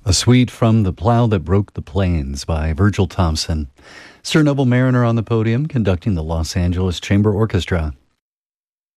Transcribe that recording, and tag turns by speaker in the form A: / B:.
A: A suite from The Plow That Broke the Plains by Virgil Thompson. Sir Noble Mariner on the podium conducting the Los Angeles Chamber Orchestra.